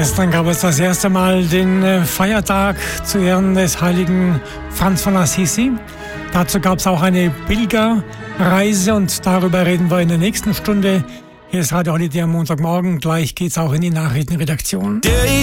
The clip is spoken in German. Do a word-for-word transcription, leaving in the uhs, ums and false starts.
Gestern gab es das erste Mal den Feiertag zu Ehren des heiligen Franz von Assisi. Dazu gab es auch eine Pilgerreise und darüber reden wir in der nächsten Stunde. Hier ist Radio Holiday am Montagmorgen. Gleich geht's auch in die Nachrichtenredaktion.